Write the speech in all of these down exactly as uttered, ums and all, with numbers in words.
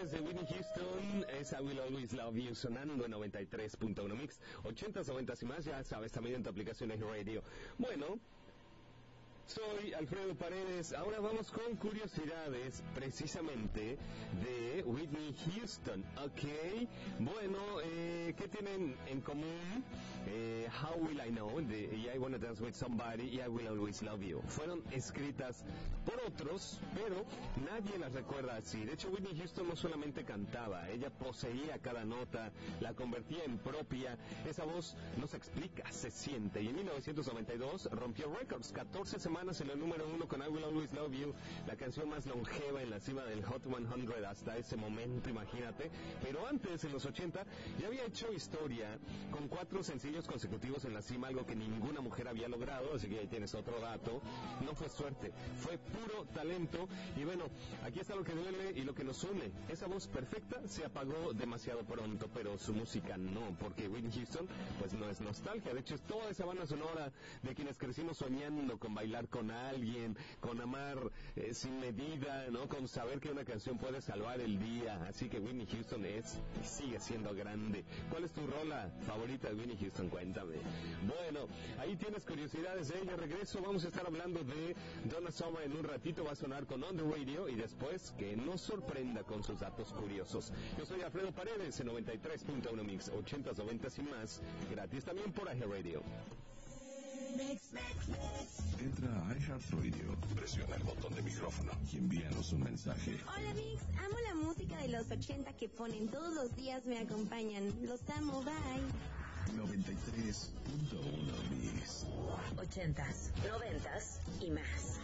canciones de Whitney Houston, es I Will Always Love You sonando en noventa y tres punto uno Mix, ochentas, noventas y más, ya sabes, también en tu aplicación iHeartRadio. Bueno, soy Alfredo Paredes. Ahora vamos con curiosidades precisamente de Whitney Houston. Ok, bueno, eh, ¿qué tienen en común? Eh, How Will I Know, de I Wanna Dance With Somebody y I Will Always Love You. Fueron escritas por otros, pero nadie las recuerda así. De hecho, Whitney Houston no solamente cantaba, ella poseía cada nota, la convertía en propia. Esa voz no se explica, se siente. Y en mil novecientos noventa y dos rompió récords, catorce semanas en el número uno con I Will Always Love You, la canción más longeva en la cima del Hot cien hasta ese momento, imagínate. Pero antes, en los ochenta, ya había hecho historia con cuatro sencillos consecutivos en la cima, algo que ninguna mujer había logrado, así que ahí tienes otro dato. No fue suerte, fue puro talento. Y bueno, aquí está lo que duele y lo que nos une. Esa voz perfecta se apagó demasiado pronto, pero su música no, porque Whitney Houston pues no es nostalgia. De hecho, es toda esa banda sonora de quienes crecimos soñando con bailar con alguien, con amar eh, sin medida, ¿no? Con saber que una canción puede salvar el día. Así que Whitney Houston es y sigue siendo grande. ¿Cuál es tu rola favorita de Whitney Houston? Cuéntame. Bueno, ahí tienes curiosidades de ella. Regreso, vamos a estar hablando de Donna Summer en un ratito. Va a sonar con On The Radio y después que nos sorprenda con sus datos curiosos. Yo soy Alfredo Paredes en noventa y tres punto uno Mix, ochentas, noventas y más. Gratis también por iHeartRadio. Mix, mix, mix. Entra a iHeartRadio, presiona el botón de micrófono y envíanos un mensaje. Hola Mix, amo la música de los ochenta que ponen todos los días, me acompañan. Los amo, bye. noventa y tres punto uno Mix. Ochentas, noventas y más.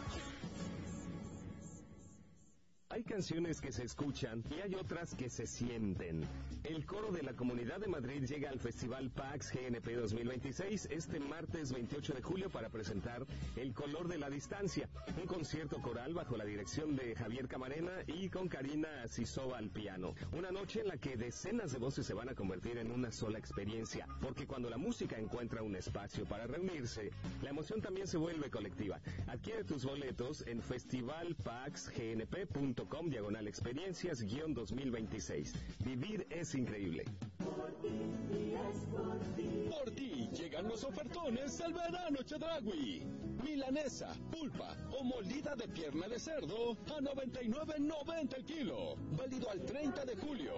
Hay canciones que se escuchan y hay otras que se sienten. El coro de la Comunidad de Madrid llega al Festival PAX G N P dos mil veintiséis este martes veintiocho de julio para presentar El Color de la Distancia, un concierto coral bajo la dirección de Javier Camarena y con Karina Sisova al piano. Una noche en la que decenas de voces se van a convertir en una sola experiencia, porque cuando la música encuentra un espacio para reunirse, la emoción también se vuelve colectiva. Adquiere tus boletos en festival pax g n p punto com diagonal experiencias guión dos mil veintiséis. Vivir es increíble. Por ti, es por ti. Por ti llegan los ofertones al verano Chedraui. Milanesa, pulpa o molida de pierna de cerdo a noventa y nueve noventa el kilo. Válido al treinta de julio.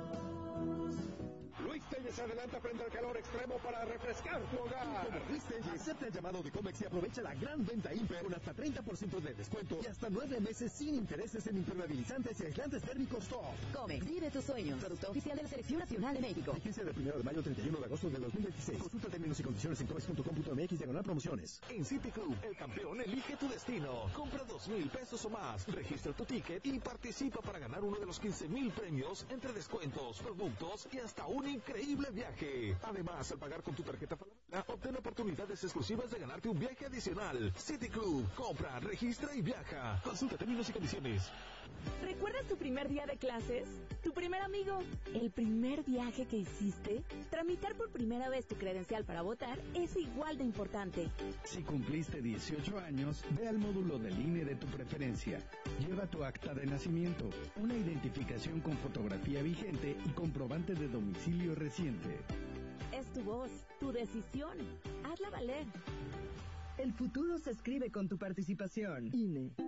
Luis Telles se adelanta frente al calor extremo para refrescar tu hogar. Como Luis Telles, acepta el llamado de Comex y aprovecha la gran venta Imper con hasta treinta por ciento de descuento y hasta nueve meses sin intereses en impermeabilizantes y aislantes térmicos Top. Comex, vive tus sueños. Producto oficial de la Selección Nacional de México. Vigencia del primero de mayo al treinta y uno de agosto de dos mil veintiséis. Consulta términos y condiciones en comex punto com punto m x diagonal promociones. En City Club, el campeón elige tu destino. Compra dos mil pesos o más, registra tu ticket y participa para ganar uno de los quince mil premios entre descuentos, productos y hasta un increíble viaje. Además, al pagar con tu tarjeta Falabella, obtén oportunidades exclusivas de ganarte un viaje adicional. City Club, compra, registra y viaja. Consulta términos y condiciones. ¿Recuerdas tu primer día de clases? ¿Tu primer amigo? ¿El primer viaje que hiciste? Tramitar por primera vez tu credencial para votar es igual de importante. Si cumpliste dieciocho años, ve al módulo del I N E de tu preferencia. Lleva tu acta de nacimiento, una identificación con fotografía vigente y comprobante de domicilio reciente. Es tu voz, tu decisión. Hazla valer. El futuro se escribe con tu participación. I N E.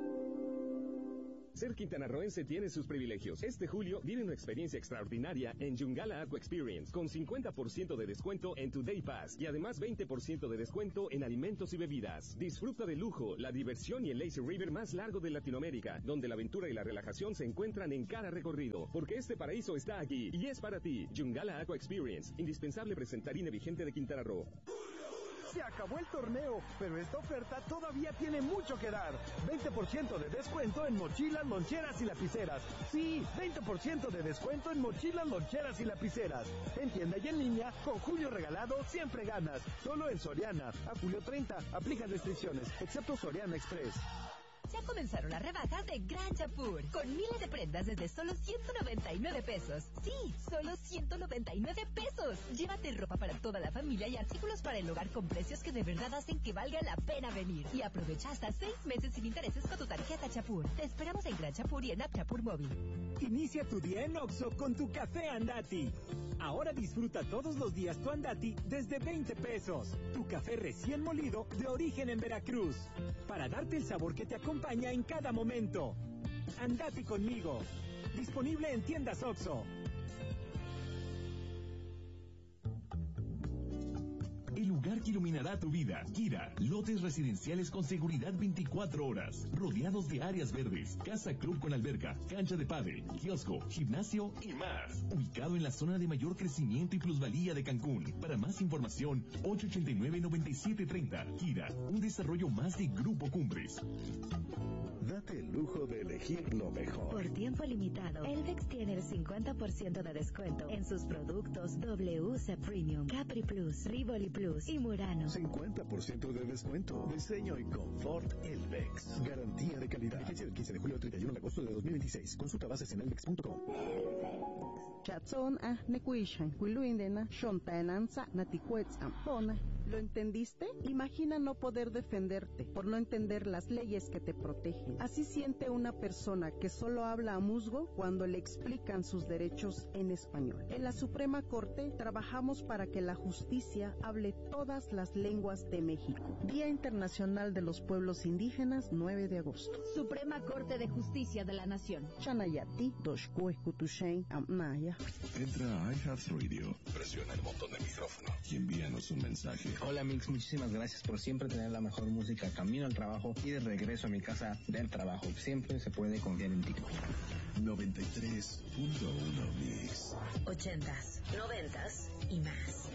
Ser quintanarroense tiene sus privilegios. Este julio vive una experiencia extraordinaria en Yungala Aqua Experience con cincuenta por ciento de descuento en tu Day Pass y además veinte por ciento de descuento en alimentos y bebidas. Disfruta del lujo, la diversión y el lazy river más largo de Latinoamérica, donde la aventura y la relajación se encuentran en cada recorrido, porque este paraíso está aquí y es para ti. Yungala Aqua Experience, indispensable presentar I N E vigente de Quintana Roo. Se acabó el torneo, pero esta oferta todavía tiene mucho que dar. veinte por ciento de descuento en mochilas, loncheras y lapiceras. Sí, veinte por ciento de descuento en mochilas, loncheras y lapiceras. En tienda y en línea, con Julio regalado, siempre ganas. Solo en Soriana. A julio treinta, aplica restricciones, excepto Soriana Express. Ya comenzaron las rebajas de Gran Chapur, con miles de prendas desde solo ciento noventa y nueve pesos. Sí, solo ciento noventa y nueve pesos. Llévate ropa para toda la familia y artículos para el hogar con precios que de verdad hacen que valga la pena venir. Y aprovecha hasta seis meses sin intereses con tu tarjeta Chapur. Te esperamos en Gran Chapur y en App Chapur Móvil. Inicia tu día en Oxxo con tu café Andati. Ahora disfruta todos los días tu Andati desde veinte pesos. Tu café recién molido de origen en Veracruz. Para darte el sabor que te acompaña en cada momento. Andati conmigo. Disponible en tiendas Oxxo. El lugar que iluminará tu vida. Kira, lotes residenciales con seguridad veinticuatro horas, rodeados de áreas verdes, casa club con alberca, cancha de pádel, kiosco, gimnasio y más. Ubicado en la zona de mayor crecimiento y plusvalía de Cancún. Para más información, ocho ocho nueve, nueve siete tres cero. Kira, un desarrollo más de Grupo Cumbres. Date el lujo de elegir lo mejor. Por tiempo limitado, Elvex tiene el cincuenta por ciento de descuento en sus productos W C Premium, Capri Plus, Rivoli Plus y Murano. cincuenta por ciento de descuento. Diseño y confort Elvex. Garantía de calidad. Vigencia del quince de julio al treinta y uno de agosto de dos mil veintiséis. Consulta bases en elvex punto com. Chatson ah nekuishan huiluindena shontaenanza natikuetzam pona. ¿Lo entendiste? Imagina no poder defenderte por no entender las leyes que te protegen. Así siente una persona que solo habla a musgo cuando le explican sus derechos en español. En la Suprema Corte trabajamos para que la justicia hable todas las lenguas de México. Día Internacional de los Pueblos Indígenas, nueve de agosto. Suprema Corte de Justicia de la Nación. Chanayati, Doshkuekutushen, Amnaya. Entra a iHeartRadio, presiona el botón de micrófono y envíanos un mensaje. Hola Mix, muchísimas gracias por siempre tener la mejor música camino al trabajo y de regreso a mi casa del trabajo. Siempre se puede confiar en ti. noventa y tres punto uno Mix. Ochentas, noventas y más.